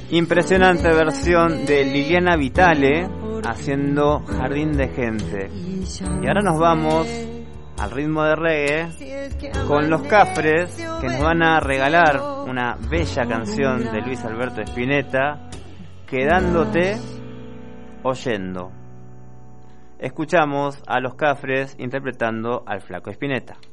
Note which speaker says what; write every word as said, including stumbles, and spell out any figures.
Speaker 1: Impresionante versión de Liliana Vitale haciendo Jardín de Gente. Y ahora nos vamos al ritmo de reggae con Los Cafres, que nos van a regalar una bella canción de Luis Alberto Spinetta, Quedándote oyendo. Escuchamos a Los Cafres interpretando al Flaco Spinetta.